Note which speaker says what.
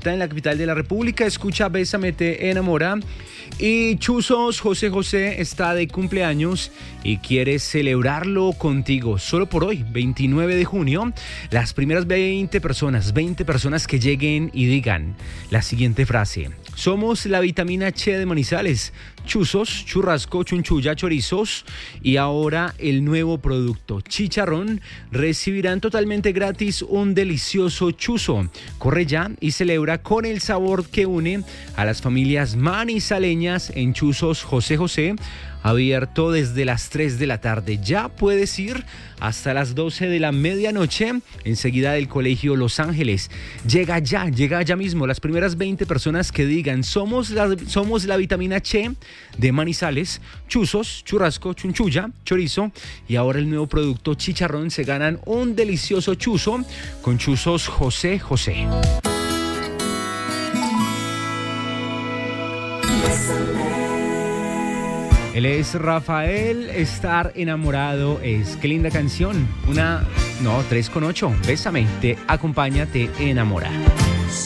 Speaker 1: Bogotá, en la capital de la República. Escucha Bésame te enamora. Y Chuzos José José está de cumpleaños y quiere celebrarlo contigo. Solo por hoy, 29 de junio, las primeras 20 personas que lleguen y digan la siguiente frase: somos la vitamina Che de Manizales, Chuzos, churrasco, chunchulla, chorizos y ahora el nuevo producto chicharrón, recibirán totalmente gratis un delicioso chuzo. Corre ya y celebra con el sabor que une a las familias manizaleñas en Chuzos José José, abierto desde las 3 de la tarde. Ya puedes ir hasta las 12 de la medianoche, enseguida del Colegio Los Ángeles. Llega ya mismo. Las primeras 20 personas que digan somos la vitamina Che de Manizales, Chuzos, churrasco, chunchulla, chorizo y ahora el nuevo producto chicharrón, se ganan un delicioso chuzo con Chuzos José José. Él es Rafael, Estar enamorado es. Qué linda canción. 3 con 8. Bésame, te acompaña, te enamora.